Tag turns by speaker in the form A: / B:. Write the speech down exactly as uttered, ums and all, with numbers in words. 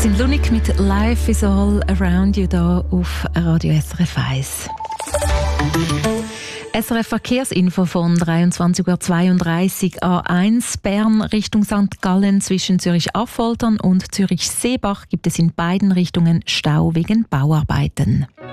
A: sind Lunik mit «Life is all around you» hier auf Radio S R F eins. S R F Verkehrsinfo von dreiundzwanzig Uhr zweiunddreißig A eins Bern Richtung Sankt Gallen zwischen Zürich-Affoltern und Zürich-Seebach gibt es in beiden Richtungen Stau wegen Bauarbeiten.